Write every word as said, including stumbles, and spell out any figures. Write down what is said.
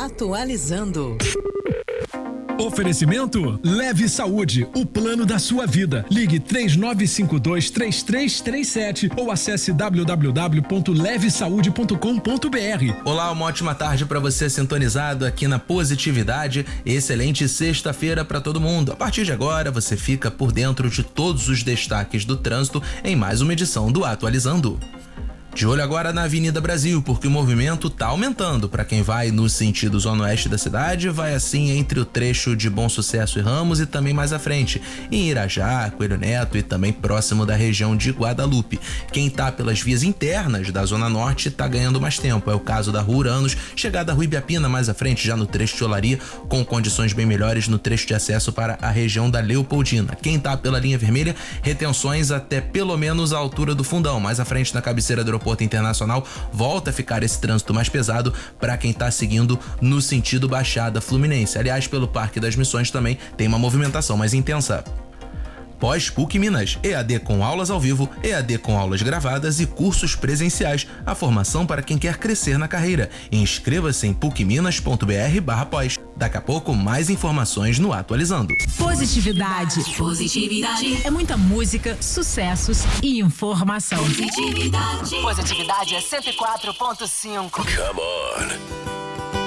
Atualizando. Oferecimento Leve Saúde, o plano da sua vida. Ligue três nove cinco dois, três três três sete ou acesse w w w ponto leve saúde ponto com ponto b r. Olá, uma ótima tarde para você sintonizado aqui na Positividade. Excelente sexta-feira para todo mundo. A partir de agora, você fica por dentro de todos os destaques do trânsito em mais uma edição do Atualizando. De olho agora na Avenida Brasil, porque o movimento tá aumentando. Para quem vai no sentido zona oeste da cidade, vai assim entre o trecho de Bom Sucesso e Ramos e também mais à frente, em Irajá, Coelho Neto e também próximo da região de Guadalupe. Quem tá pelas vias internas da zona norte tá ganhando mais tempo. É o caso da Rua Uranos, chegada a Rua Ibiapina mais à frente, já no trecho de Olaria, com condições bem melhores no trecho de acesso para a região da Leopoldina. Quem tá pela linha vermelha, retenções até pelo menos a altura do Fundão, mais à frente na cabeceira do Aeroporto Internacional, volta a ficar esse trânsito mais pesado para quem está seguindo no sentido Baixada Fluminense. Aliás, pelo Parque das Missões também tem uma movimentação mais intensa. Pós-PUC Minas, E A D com aulas ao vivo, E A D com aulas gravadas e cursos presenciais. A formação para quem quer crescer na carreira. Inscreva-se em pucminas ponto b r barra pós. Daqui a pouco, mais informações no Atualizando. Positividade. Positividade. É muita música, sucessos e informação. Positividade. Positividade é cento e quatro ponto cinco. Come on.